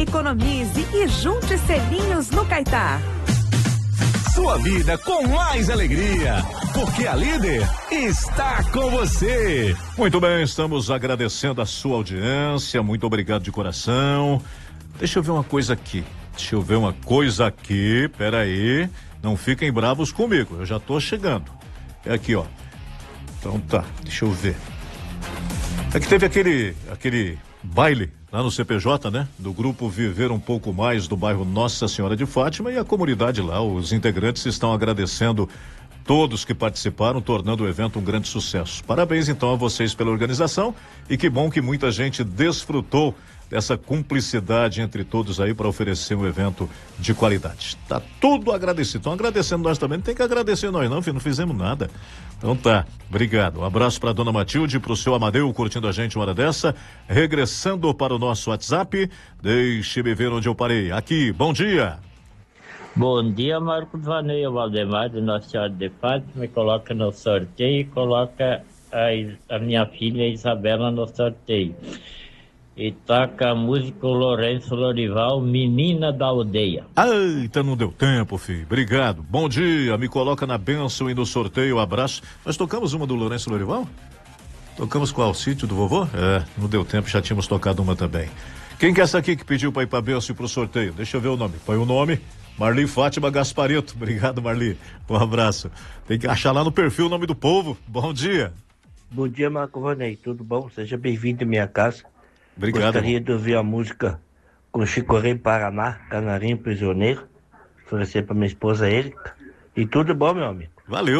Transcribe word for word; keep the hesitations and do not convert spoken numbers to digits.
economize e junte selinhos no Caetá. Sua vida com mais alegria, porque a Líder está com você. Muito bem, estamos agradecendo a sua audiência, muito obrigado de coração. Deixa eu ver uma coisa aqui, deixa eu ver uma coisa aqui, peraí, não fiquem bravos comigo, eu já tô chegando. É aqui, ó. Então tá, deixa eu ver. É que teve aquele, aquele baile lá no C P J, né? Do grupo Viver um Pouco Mais do bairro Nossa Senhora de Fátima, e a comunidade lá, os integrantes estão agradecendo todos que participaram, tornando o evento um grande sucesso. Parabéns então a vocês pela organização, e que bom que muita gente desfrutou dessa cumplicidade entre todos aí para oferecer um evento de qualidade. Tá tudo agradecido. Estão agradecendo nós também, não tem que agradecer nós não, filho, não fizemos nada. Então tá, obrigado. Um abraço para dona Matilde, pro seu Amadeu curtindo a gente uma hora dessa. Regressando para o nosso WhatsApp, deixe-me ver onde eu parei. Aqui, bom dia. Bom dia, Marcos Vaneio, Valdemar de Nossa Senhora de Fátima, me coloca no sorteio e coloca a, a minha filha Isabela no sorteio. E toca a música Lourenço Lorival, Menina da Aldeia. Eita, não deu tempo, filho. Obrigado. Bom dia, me coloca na bênção e no sorteio, abraço. Nós tocamos uma do Lourenço Lorival? Tocamos qual? Sítio do Vovô? É, não deu tempo, já tínhamos tocado uma também. Quem que é essa aqui que pediu pra ir pra bênção e pro sorteio? Deixa eu ver o nome. Põe o nome. Marli Fátima Gasparito. Obrigado, Marli. Um abraço. Tem que achar lá no perfil o nome do povo. Bom dia. Bom dia, Marco Vanei. Tudo bom? Seja bem-vindo à minha casa. Obrigado. Gostaria de ouvir a música com Chico Rei Paraná, Canarinho Prisioneiro. Oferecer para minha esposa Érica. E tudo bom, meu amigo. Valeu.